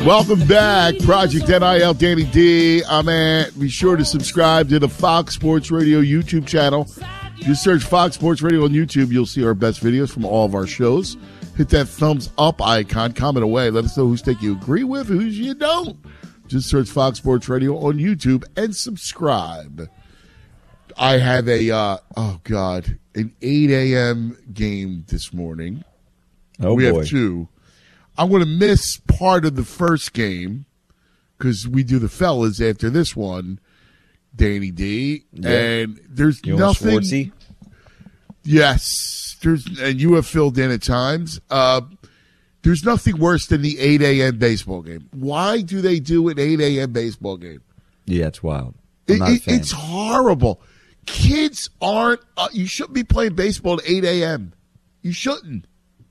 Welcome back, Project NIL, Danny D. Be sure to subscribe to the Fox Sports Radio YouTube channel. Just search Fox Sports Radio on YouTube. You'll see our best videos from all of our shows. Hit that thumbs up icon. Comment away. Let us know whose take you agree with, whose you don't. Just search Fox Sports Radio on YouTube and subscribe. I have an 8 a.m. game this morning. We have two. I'm going to miss part of the first game because we do the fellas after this one, Danny D. Yeah. And there's nothing. Schwartzy? Yes. And you have filled in at times. There's nothing worse than the 8 a.m. baseball game. Why do they do an 8 a.m. baseball game? Yeah, it's wild. It's horrible. Kids aren't you shouldn't be playing baseball at 8 a.m. You shouldn't.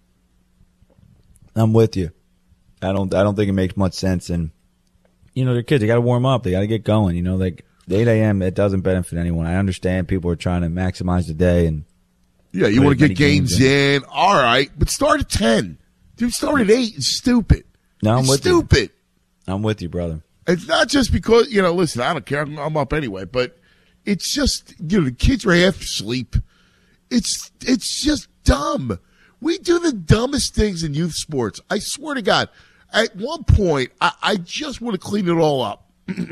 I'm with you. I don't think it makes much sense. And, they're kids. They got to warm up. They got to get going. Like the 8 a.m., it doesn't benefit anyone. I understand people are trying to maximize the day. And yeah, you want to get games in. All right. But start at 10. Dude, start at 8. It's stupid. No, I'm with stupid. You. I'm with you, brother. It's not just because, listen, I don't care. I'm up anyway. But it's just, the kids are half asleep. It's just dumb. We do the dumbest things in youth sports. I swear to God. At one point, I just want to clean it all up.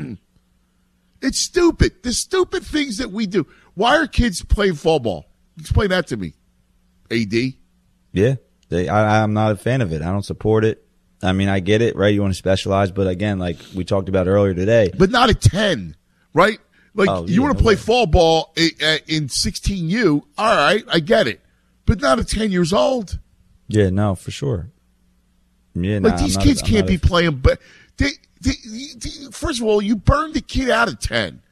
It's stupid. The stupid things that we do. Why are kids playing fall ball? Explain that to me, AD. Yeah, I'm not a fan of it. I don't support it. I mean, I get it, right? You want to specialize, but again, like we talked about earlier today. But not at 10, right? You want to play fall ball in 16U. All right, I get it. But not at 10 years old. Yeah, no, for sure. Yeah, these kids can't be playing. But first of all, you burn the kid out at 10.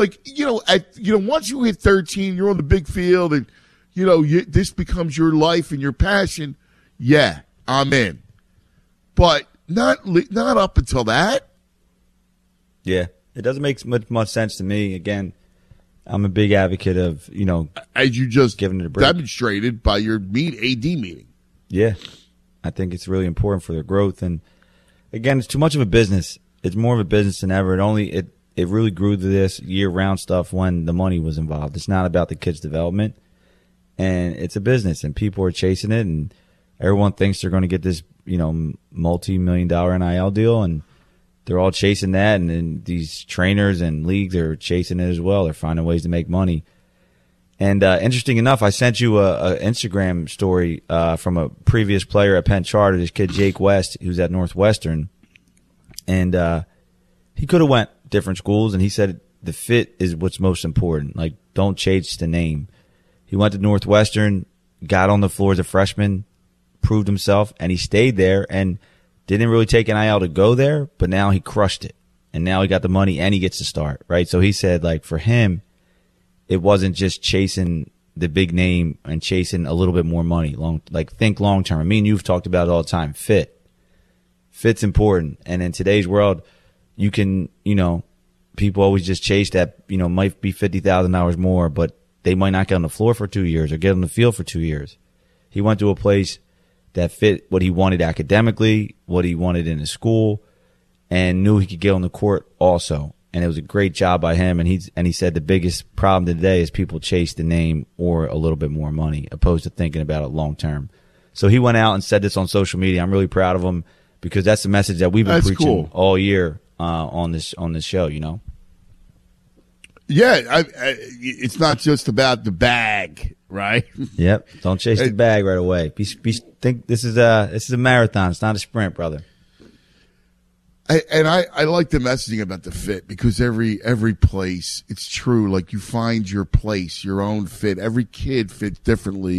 Once you hit 13, you're on the big field, and this becomes your life and your passion. Yeah, I'm in. But not up until that. Yeah, it doesn't make much sense to me. Again, I'm a big advocate of, as you just giving it a break. Demonstrated by your AD meeting. Yeah. I think it's really important for their growth. And again, it's too much of a business. It's more of a business than ever. It really grew to this year-round stuff when the money was involved. It's not about the kids' development. And it's a business, and people are chasing it, and everyone thinks they're going to get this, multi-million-dollar NIL deal, and they're all chasing that, and then these trainers and leagues are chasing it as well. They're finding ways to make money. And interesting enough, I sent you a Instagram story from a previous player at Penn Charter, this kid Jake West, who's at Northwestern. And he could have went different schools, and he said the fit is what's most important. Like, don't chase the name. He went to Northwestern, got on the floor as a freshman, proved himself, and he stayed there and didn't really take NIL to go there, but now he crushed it. And now he got the money and he gets to start, right? So he said, for him, it wasn't just chasing the big name and chasing a little bit more money. Think long term. I mean, you've talked about it all the time. Fit's important. And in today's world, you can, people always just chase that, might be $50,000 more, but they might not get on the floor for 2 years or get on the field for 2 years. He went to a place that fit what he wanted academically, what he wanted in his school, and knew he could get on the court also. And it was a great job by him. And he said the biggest problem today is people chase the name or a little bit more money opposed to thinking about it long term. So he went out and said this on social media. I'm really proud of him because that's the message that we've been preaching all year on this show, Yeah, it's not just about the bag, right? Yep. Don't chase the bag right away. Think this is a marathon. It's not a sprint, brother. I like the messaging about the fit because every place, it's true. Like you find your place, your own fit. Every kid fits differently.